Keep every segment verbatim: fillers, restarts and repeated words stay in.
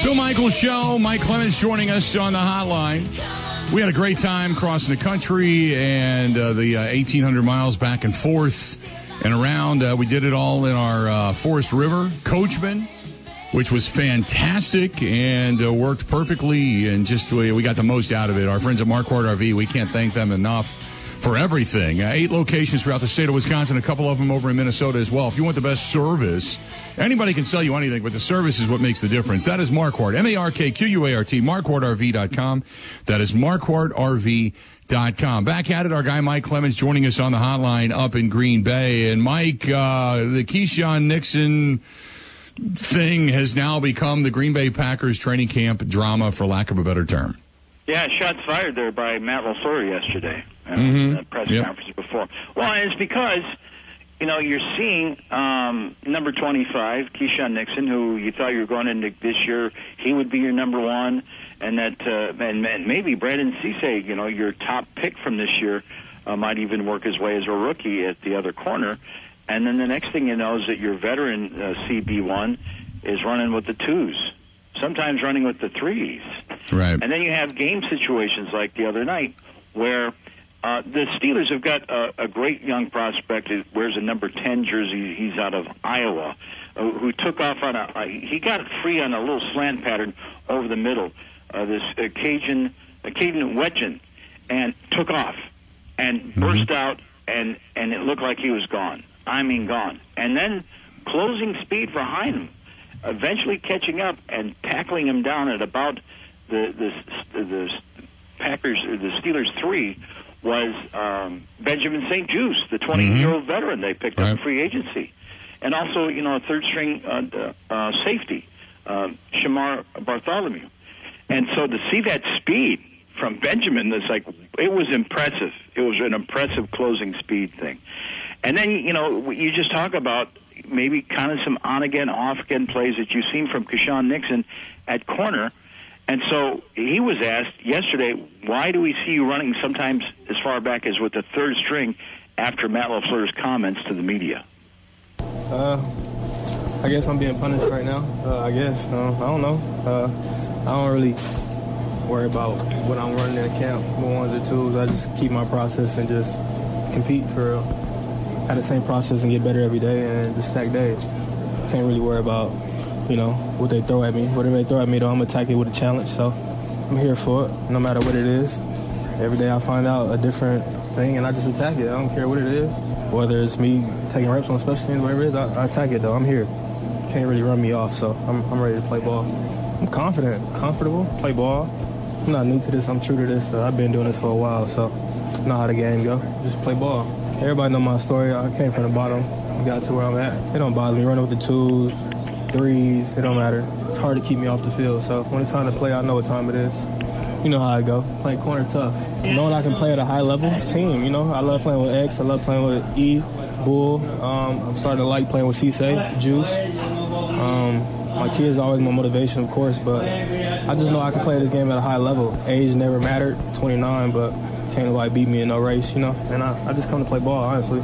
Bill Michaels Show. Mike Clemens joining us on the hotline. We had a great time crossing the country and uh, the uh, eighteen hundred miles back and forth and around. Uh, we did it all in our uh, Forest River Coachman, which was fantastic and uh, worked perfectly, and just we, we got the most out of it. Our friends at Marquardt R V, we can't thank them enough for everything. Uh, eight locations throughout the state of Wisconsin, a couple of them over in Minnesota as well. If you want the best service, anybody can sell you anything, but the service is what makes the difference. That is Marquardt, M A R K Q U A R T, Marquardt R V dot com. That is Marquardt R V dot com. Back at it, our guy Mike Clemens joining us on the hotline up in Green Bay. And Mike, uh, the Keisean Nixon thing has now become the Green Bay Packers training camp drama, for lack of a better term. Yeah, shots fired there by Matt LaFleur yesterday uh, mm-hmm. in the press yep. conference before. Well, it's because, you know, you're seeing um, number twenty-five, Keisean Nixon, who you thought you were going into this year, he would be your number one, and that uh, and, and maybe Brandon Cisse, you know, your top pick from this year, uh, might even work his way as a rookie at the other corner. And then the next thing you know is that your veteran uh, C B one is running with the twos, sometimes running with the threes. Right. And then you have game situations like the other night where uh, the Steelers have got a, a great young prospect who wears a number ten jersey. He's out of Iowa, uh, who took off on a uh, – he got it free on a little slant pattern over the middle, uh, this uh, Cajun, uh, Caden Wetjen, and took off and mm-hmm. burst out, and, and it looked like he was gone. I mean gone. And then closing speed behind him, eventually catching up and tackling him down at about the the, the Packers, the Steelers three, was um, Benjamin Saint Juste, the twenty-year-old mm-hmm. veteran they picked right. up in free agency. And also, you know, a third-string uh, uh, safety, uh, Shamar Bartholomew. And so to see that speed from Benjamin, it's like, it was impressive. It was an impressive closing speed thing. And then, you know, you just talk about maybe kind of some on-again, off-again plays that you've seen from Keisean Nixon at corner. And so he was asked yesterday, why do we see you running sometimes as far back as with the third string after Matt LaFleur's comments to the media? Uh, I guess I'm being punished right now. Uh, I guess. Uh, I don't know. Uh, I don't really worry about what I'm running in camp, what ones or twos. I just keep my process and just compete for real. Have the same process and get better every day and just stack days. Can't really worry about, you know, what they throw at me. Whatever they throw at me, though, I'm going to attack it with a challenge. So I'm here for it, no matter what it is. Every day I find out a different thing, and I just attack it. I don't care what it is. Whether it's me taking reps on special teams, whatever it is, I, I attack it, though. I'm here. Can't really run me off, so I'm, I'm ready to play ball. I'm confident, comfortable, play ball. I'm not new to this. I'm true to this. So I've been doing this for a while, so I know how the game go. Just play ball. Everybody know my story. I came from the bottom, got to where I'm at. It don't bother me running with the twos, threes. It don't matter. It's hard to keep me off the field. So when it's time to play, I know what time it is. You know how I go. Playing corner tough. Knowing I can play at a high level, it's team. You know, I love playing with X. I love playing with E, Bull. Um, I'm starting to like playing with Cisse, Juice. Um, my kids are always my motivation, of course, but I just know I can play this game at a high level. Age never mattered, twenty-nine, but can't nobody beat me in no race, you know. And I, I just come to play ball, honestly.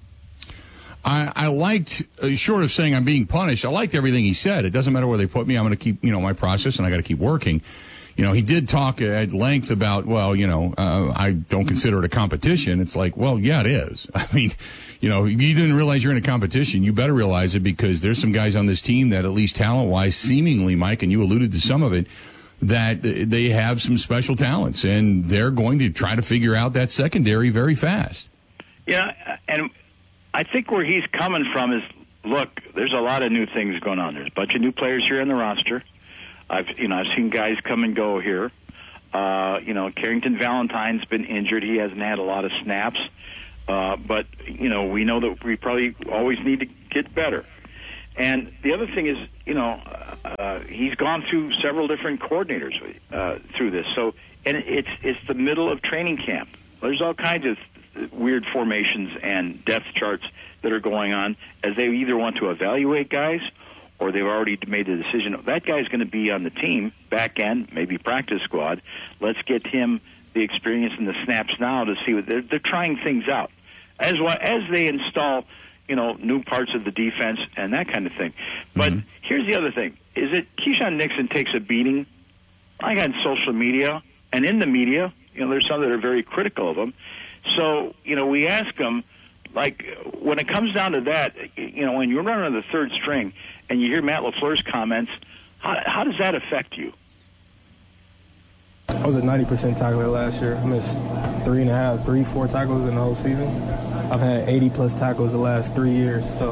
I, I liked, uh, short of saying I'm being punished, I liked everything he said. It doesn't matter where they put me. I'm going to keep, you know, my process, and I got to keep working. You know, he did talk at length about, well, you know, uh, I don't consider it a competition. It's like, well, yeah, it is. I mean, you know, you didn't realize you're in a competition. You better realize it, because there's some guys on this team that, at least talent-wise, seemingly, Mike, and you alluded to some of it, that they have some special talents, and they're going to try to figure out that secondary very fast. Yeah, and I think where he's coming from is, look, there's a lot of new things going on. There's a bunch of new players here in the roster. I've, you know, I've seen guys come and go here. Uh, you know, Carrington Valentine's been injured. He hasn't had a lot of snaps. Uh, but, you know, we know that we probably always need to get better. And the other thing is, you know, uh, he's gone through several different coordinators uh, through this. So, and it's it's the middle of training camp. There's all kinds of weird formations and depth charts that are going on, as they either want to evaluate guys, or they've already made the decision, that guy's going to be on the team, back end, maybe practice squad. Let's get him the experience and the snaps now to see what they're, they're trying things out. As well, as they install, you know, new parts of the defense and that kind of thing. But mm-hmm. here's the other thing. is that Keyshawn Nixon takes a beating, like on social media and in the media. You know, there's some that are very critical of him. So, you know, we ask him, like, when it comes down to that, you know, when you're running on the third string and you hear Matt LaFleur's comments, how, how does that affect you? I was a ninety percent tackler last year. I missed three and a half, three, four tackles in the whole season. I've had eighty plus tackles the last three years, so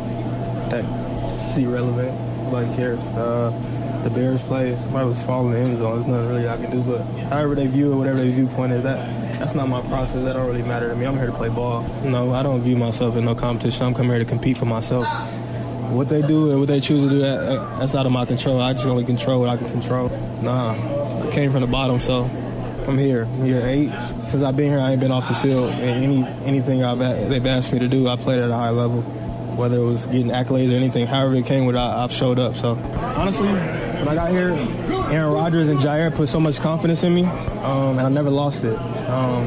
that's irrelevant. Nobody cares. Uh, the Bears play, somebody was falling in the end zone. There's nothing really I can do, but however they view it, whatever their viewpoint is, that that's not my process. That don't really matter to me. I'm here to play ball. No, I don't view myself in no competition. I'm coming here to compete for myself. What they do and what they choose to do, that, that's out of my control. I just only control what I can control. Nah, I came from the bottom, so I'm here. I'm here eight. Since I've been here, I ain't been off the field. And any anything I've, they've asked me to do, I played at a high level. Whether it was getting accolades or anything, however it came with, I, I've showed up. So honestly, when I got here, Aaron Rodgers and Jair put so much confidence in me, um, and I never lost it. Um,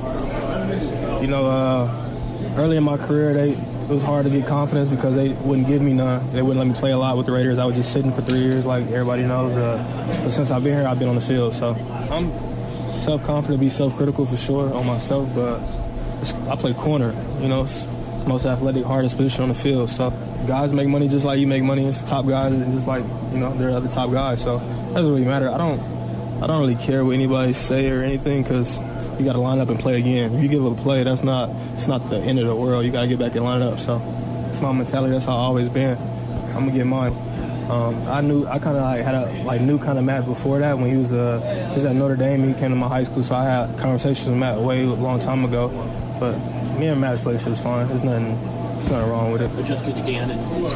you know, uh, early in my career, they it was hard to get confidence because they wouldn't give me none. They wouldn't let me play a lot with the Raiders. I was just sitting for three years, like everybody knows. Uh, but since I've been here, I've been on the field. So I'm self-confident, be self-critical for sure on myself, but it's, I play corner, you know. It's the most athletic, hardest position on the field. So guys make money just like you make money. It's top guys and just like, you know, they're other top guys. So it doesn't really matter. I don't, I don't really care what anybody say or anything because you got to line up and play again. If you give up a play, that's not it's not the end of the world. You got to get back and line up. So it's my mentality. That's how I've always been. I'm gonna get mine. Um, I knew I kind of like had a like knew kind of Matt before that when he was uh he was at Notre Dame. He came to my high school, so I had conversations with Matt way a long time ago. But me and Matt's relationship was fine. There's nothing, there's nothing wrong with it. Adjusted again. And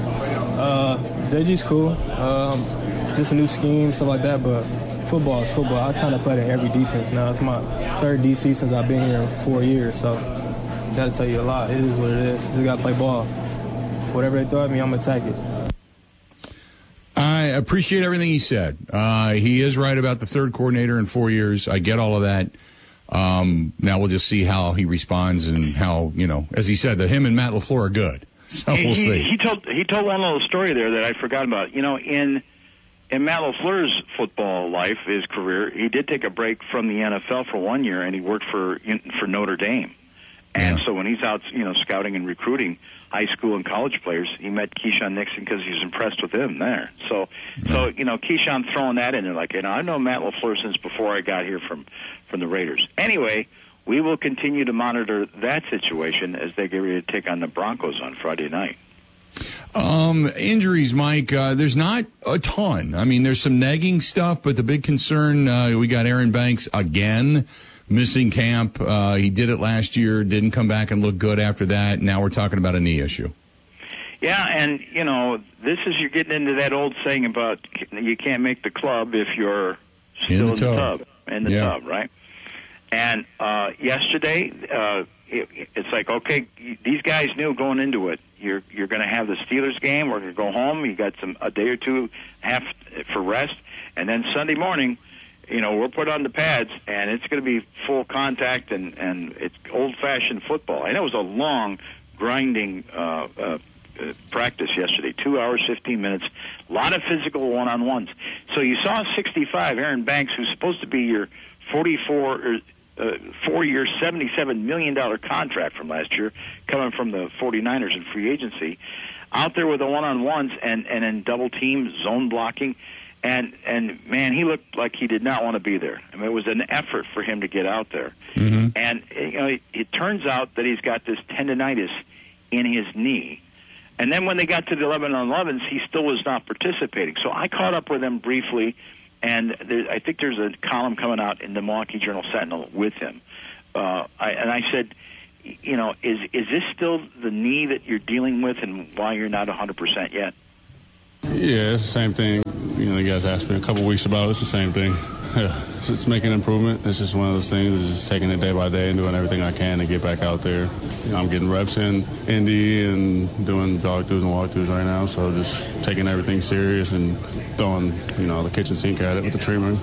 uh, Deji's cool. Um, just a new scheme, stuff like that, but. Football is football. I kind of played in every defense now. It's my third D C since I've been here in four years, so that'll tell you a lot. It is what it is. You just got to play ball. Whatever they throw at me, I'm going to attack it. I appreciate everything he said. Uh, he is right about the third coordinator in four years. I get all of that. Um, now we'll just see how he responds and how, you know, as he said, that him and Matt LaFleur are good. So we'll he, see. He told, he told one little story there that I forgot about. You know, in... In Matt LaFleur's football life, his career, he did take a break from the N F L for one year, and he worked for for Notre Dame. And yeah. so when he's out, you know, scouting and recruiting high school and college players, he met Keyshawn Nixon because he was impressed with him there. So, yeah. so you know, Keyshawn throwing that in there, like, you know, I know Matt LaFleur since before I got here from from the Raiders. Anyway, we will continue to monitor that situation as they get ready to take on the Broncos on Friday night. Um, injuries, Mike, uh, there's not a ton. I mean, there's some nagging stuff, but the big concern, uh, we got Aaron Banks again, missing camp. Uh, he did it last year, didn't come back and look good after that. Now we're talking about a knee issue. Yeah, and, you know, this is, you're getting into that old saying about you can't make the club if you're still in the, in the tub. tub. In the yeah. tub, right? And uh, yesterday, uh, it, it's like, okay, these guys knew going into it. You're you're going to have the Steelers game. We're going to go home. You got some a day or two half for rest, and then Sunday morning, you know, we're put on the pads, and it's going to be full contact and and it's old-fashioned football. I know it was a long, grinding uh, uh, practice yesterday, two hours, fifteen minutes, a lot of physical one-on-ones. So you saw sixty-five, Aaron Banks, who's supposed to be your forty-four. Uh, four-year, seventy-seven million dollars contract from last year, coming from the forty-niners in free agency, out there with the one-on-ones and, and in double team, zone blocking. And, and man, he looked like he did not want to be there. I mean, it was an effort for him to get out there. Mm-hmm. And you know, it, it turns out that he's got this tendonitis in his knee. And then when they got to the eleven on elevens, he still was not participating. So I caught up with him briefly. And there, I think there's a column coming out in the Milwaukee Journal-Sentinel with him. Uh, I, and I said, you know, is is this still the knee that you're dealing with and why you're not one hundred percent yet? Yeah, it's the same thing. You know, you guys asked me a couple weeks about it. It's the same thing. Yeah, it's, it's making improvement. It's just one of those things. It's just taking it day by day and doing everything I can to get back out there. You know, I'm getting reps in Indy and doing dog throughs and walkthroughs right now. So just taking everything serious and throwing, you know, the kitchen sink at it with the tree ring.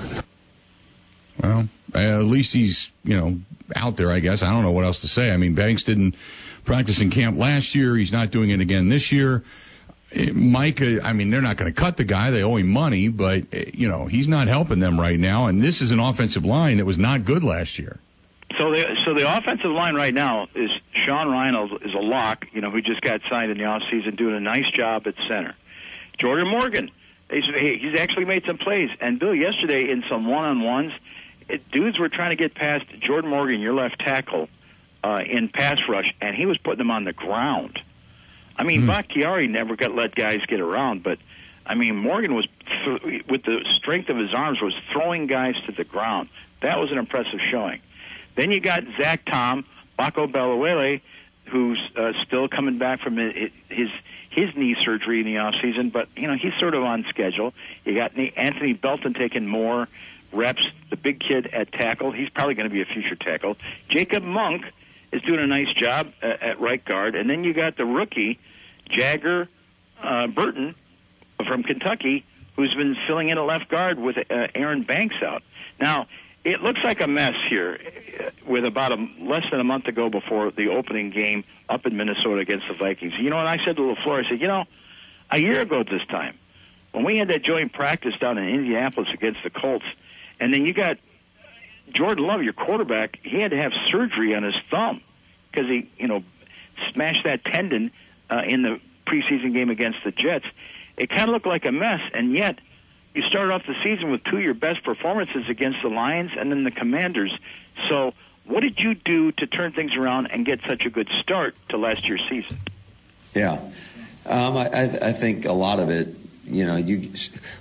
Well, at least he's, you know, out there, I guess. I don't know what else to say. I mean, Banks didn't practice in camp last year. He's not doing it again this year. Mike, uh, I mean, they're not going to cut the guy. They owe him money, but, uh, you know, he's not helping them right now. And this is an offensive line that was not good last year. So the, so the offensive line right now is Sean Reynolds is a lock, you know, who just got signed in the offseason, doing a nice job at center. Jordan Morgan, he's, he's actually made some plays. And, Bill, yesterday in some one-on-ones, it, dudes were trying to get past Jordan Morgan, your left tackle, uh, in pass rush, and he was putting them on the ground. I mean, mm. Bakhtiari never got let guys get around, but, I mean, Morgan was, th- with the strength of his arms, was throwing guys to the ground. That was an impressive showing. Then you got Zach Tom, Bako Belawele, who's uh, still coming back from his, his his knee surgery in the offseason, but, you know, he's sort of on schedule. You got Anthony Belton taking more reps, the big kid at tackle. He's probably going to be a future tackle. Jacob Monk is doing a nice job at, at right guard. And then you got the rookie, Jagger uh, Burton from Kentucky, who's been filling in at left guard with uh, Aaron Banks out. Now, it looks like a mess here with about a, less than a month ago before the opening game up in Minnesota against the Vikings. You know, and I said to LaFleur, I said, you know, a year ago at this time, when we had that joint practice down in Indianapolis against the Colts, and then you got Jordan Love, your quarterback, he had to have surgery on his thumb because he, you know, smashed that tendon uh, in the preseason game against the Jets. It kind of looked like a mess, and yet you started off the season with two of your best performances against the Lions and then the Commanders. So what did you do to turn things around and get such a good start to last year's season? Yeah. Um, I, I think a lot of it, you know, you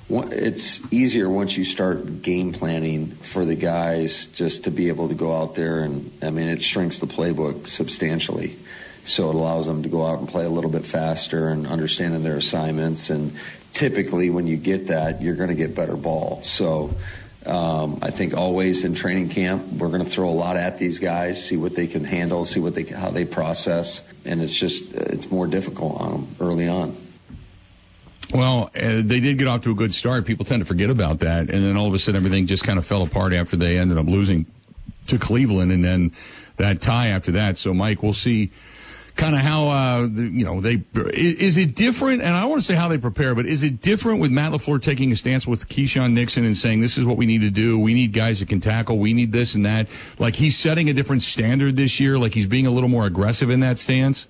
it's easier once you start game planning for the guys just to be able to go out there and, I mean, it shrinks the playbook substantially. So it allows them to go out and play a little bit faster and understanding their assignments. And typically when you get that, you're going to get better ball. So um, I think always in training camp, we're going to throw a lot at these guys, see what they can handle, see what they how they process. And it's just it's more difficult on them early on. Well, uh, they did get off to a good start. People tend to forget about that. And then all of a sudden everything just kind of fell apart after they ended up losing to Cleveland and then that tie after that. So, Mike, we'll see kind of how, uh, you know, they is it different? And I don't want to say how they prepare, but is it different with Matt LaFleur taking a stance with Keyshawn Nixon and saying this is what we need to do? We need guys that can tackle. We need this and that. Like he's setting a different standard this year. Like he's being a little more aggressive in that stance.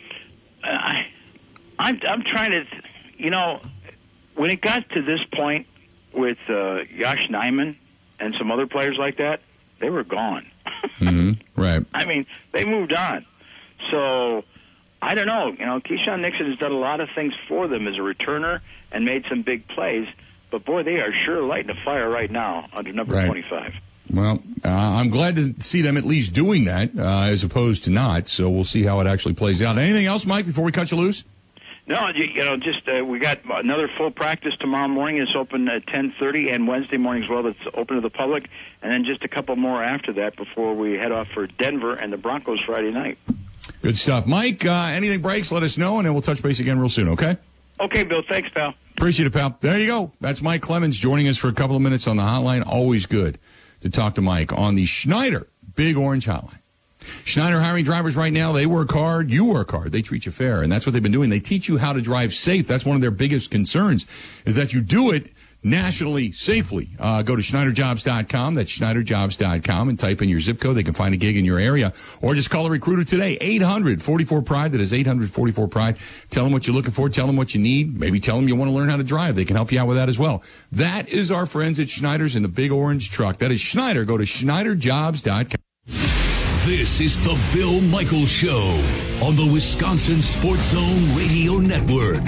I, I'm, I'm trying to, you know, when it got to this point with uh, Josh Nijman and some other players like that, they were gone. Mm-hmm. Right. I mean, they moved on. So, I don't know. You know, Keyshawn Nixon has done a lot of things for them as a returner and made some big plays. But, boy, they are sure lighting a fire right now under number right. twenty-five. Well, uh, I'm glad to see them at least doing that uh, as opposed to not. So we'll see how it actually plays out. Anything else, Mike, before we cut you loose? No, you, you know, just uh, we got another full practice tomorrow morning. It's open at ten thirty, and Wednesday morning as well. That's open to the public. And then just a couple more after that before we head off for Denver and the Broncos Friday night. Good stuff. Mike, uh, anything breaks, let us know, and then we'll touch base again real soon, okay? Okay, Bill. Thanks, pal. Appreciate it, pal. There you go. That's Mike Clemens joining us for a couple of minutes on the hotline. Always good to talk to Mike on the Schneider Big Orange Hotline. Schneider hiring drivers right now. They work hard. You work hard. They treat you fair, and that's what they've been doing. They teach you how to drive safe. That's one of their biggest concerns is that you do it nationally safely. Uh, go to Schneider Jobs dot com. That's Schneider Jobs dot com and type in your zip code. They can find a gig in your area. Or just call a recruiter today. eight hundred forty-four pride. That is eight hundred forty-four pride. Tell them what you're looking for. Tell them what you need. Maybe tell them you want to learn how to drive. They can help you out with that as well. That is our friends at Schneider's in the big orange truck. That is Schneider. Go to Schneider Jobs dot com. This is the Bill Michaels Show on the Wisconsin Sports Zone Radio Network.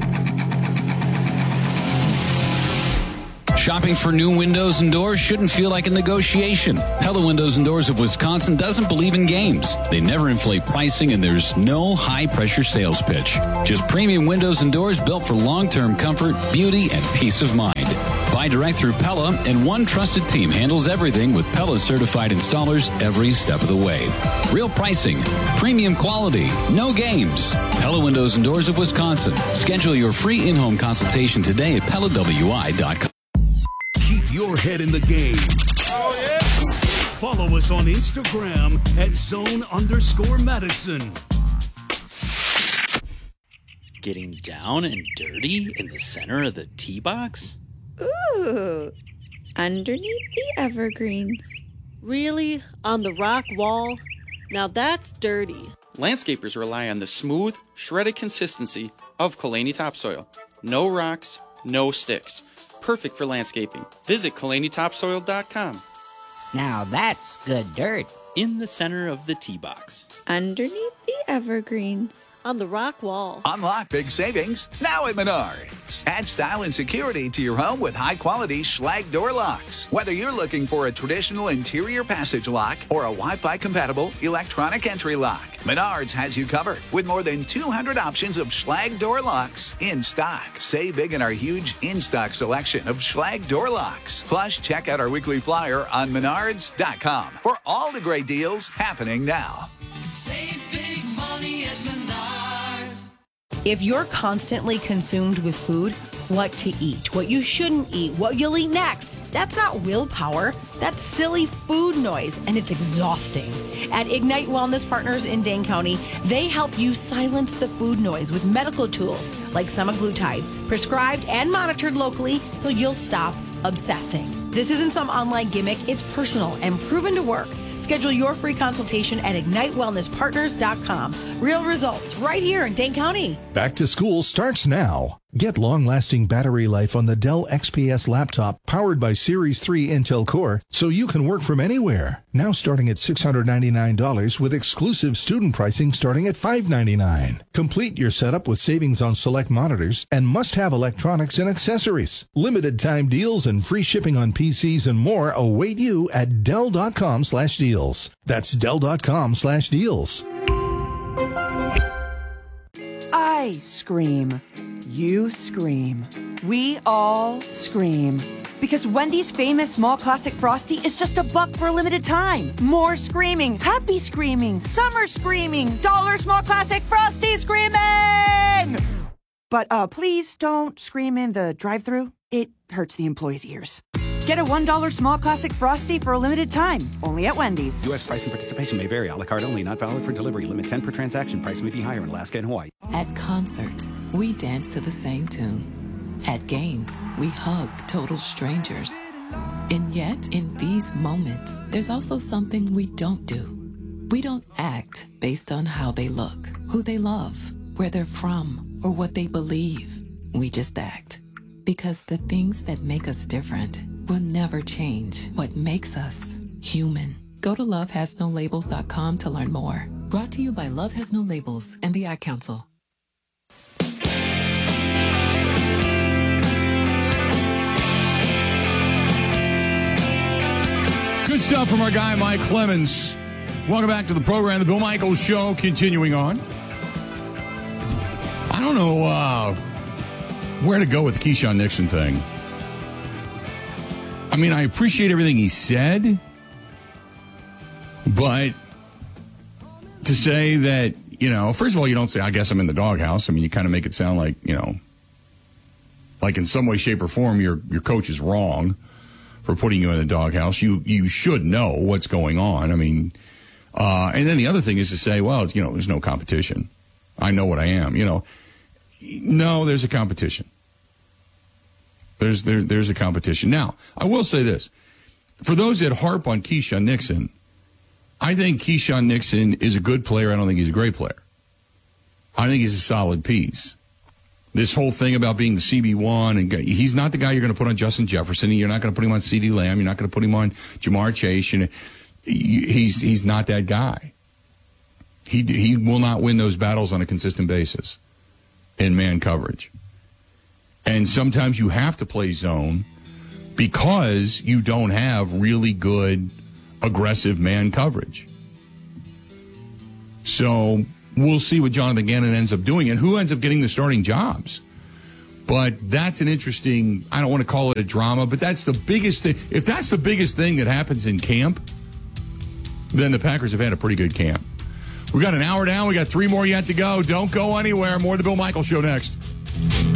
Shopping for new windows and doors shouldn't feel like a negotiation. Pella Windows and Doors of Wisconsin doesn't believe in games. They never inflate pricing, and there's no high-pressure sales pitch. Just premium windows and doors built for long-term comfort, beauty, and peace of mind. Buy direct through Pella, and one trusted team handles everything with Pella certified installers every step of the way. Real pricing, premium quality, no games. Pella Windows and Doors of Wisconsin. Schedule your free in-home consultation today at Pella W I dot com. Keep your head in the game. Oh, yeah. Follow us on Instagram at zone underscore Madison. Getting down and dirty in the center of the tee box? Ooh, underneath the evergreens. Really? On the rock wall? Now that's dirty. Landscapers rely on the smooth, shredded consistency of Kalani topsoil. No rocks, no sticks. Perfect for landscaping. Visit Kalani Topsoil dot com. Now that's good dirt. In the center of the tee box. Underneath the evergreens. On the rock wall. Unlock big savings now at Menards. Add style and security to your home with high-quality Schlage door locks. Whether you're looking for a traditional interior passage lock or a Wi-Fi compatible electronic entry lock, Menards has you covered with more than two hundred options of Schlage door locks in stock. Save big in our huge in-stock selection of Schlage door locks. Plus, check out our weekly flyer on Menards dot com for all the great deals happening now. Save big money at Menards. If you're constantly consumed with food, what to eat, what you shouldn't eat, what you'll eat next, that's not willpower. That's silly food noise, and it's exhausting. At Ignite Wellness Partners in Dane County, they help you silence the food noise with medical tools like semaglutide, prescribed and monitored locally so you'll stop obsessing. This isn't some online gimmick. It's personal and proven to work. Schedule your free consultation at ignite wellness partners dot com. Real results right here in Dane County. Back to school starts now. Get long-lasting battery life on the Dell X P S laptop powered by Series three Intel Core so you can work from anywhere. Now starting at six hundred ninety-nine dollars with exclusive student pricing starting at five hundred ninety-nine dollars. Complete your setup with savings on select monitors and must-have electronics and accessories. Limited time deals and free shipping on P Cs and more await you at Dell dot com slash deals. That's Dell dot com slash deals. I scream. You scream. We all scream. Because Wendy's famous small classic Frosty is just a buck for a limited time. More screaming, happy screaming, summer screaming, dollar small classic Frosty screaming! But uh, please don't scream in the drive-thru. It hurts the employees' ears. Get a one dollar small classic Frosty for a limited time, only at Wendy's. U S price and participation may vary. A la carte only, not valid for delivery. Limit ten per transaction. Price may be higher in Alaska and Hawaii. At concerts, we dance to the same tune. At games, we hug total strangers. And yet, in these moments, there's also something we don't do. We don't act based on how they look, who they love, where they're from, or what they believe. We just act. Because the things that make us different will never change what makes us human. Go to love has no labels dot com to learn more. Brought to you by Love Has No Labels and the Ad Council. Good stuff from our guy, Mike Clemens. Welcome back to the program, The Bill Michaels Show, continuing on. I don't know uh, where to go with the Keyshawn Nixon thing. I mean, I appreciate everything he said, but to say that, you know, first of all, you don't say, I guess I'm in the doghouse. I mean, you kind of make it sound like, you know, like in some way, shape, or form, your your coach is wrong for putting you in the doghouse. You you should know what's going on. I mean, uh, and then the other thing is to say, well, you know, there's no competition. I know what I am. You know, no, there's a competition. There's there, there's a competition. Now, I will say this. For those that harp on Keyshawn Nixon, I think Keyshawn Nixon is a good player. I don't think he's a great player. I think he's a solid piece. This whole thing about being the C B one, and he's not the guy you're going to put on Justin Jefferson. And you're not going to put him on CeeDee Lamb. You're not going to put him on Jamar Chase. You know, he's he's not that guy. He he will not win those battles on a consistent basis in man coverage. And sometimes you have to play zone because you don't have really good, aggressive man coverage. So we'll see what Jonathan Gannon ends up doing and who ends up getting the starting jobs. But that's an interesting, I don't want to call it a drama, but that's the biggest thing. If that's the biggest thing that happens in camp, then the Packers have had a pretty good camp. We got an hour down. We got three more yet to go. Don't go anywhere. More of the Bill Michaels Show next.